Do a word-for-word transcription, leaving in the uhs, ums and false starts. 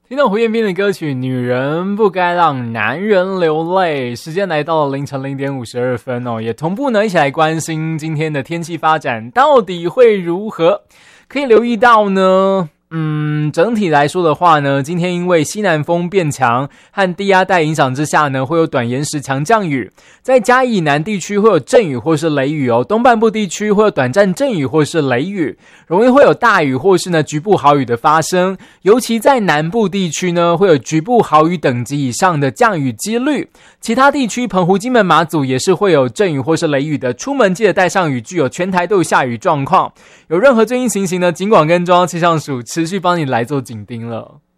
听到胡彦斌的歌曲《女人不该让男人流泪》，时间来到了凌晨零点五十二分哦，也同步呢一起来关心今天的天气发展到底会如何。可以留意到呢，嗯，整体来说的话呢，今天因为西南风变强和低压带影响之下呢，会有短延时强降雨，在嘉义以南地区会有阵雨或是雷雨哦，东半部地区会有短暂阵雨或是雷雨，容易会有大雨或是呢局部豪雨的发生，尤其在南部地区呢，会有局部豪雨等级以上的降雨几率。其他地区澎湖、金门、马祖也是会有阵雨或是雷雨的，出门记得带上雨具哦，全台都有下雨状况。有任何最新情形呢，尽管跟中央气象署持续帮你来做紧盯了。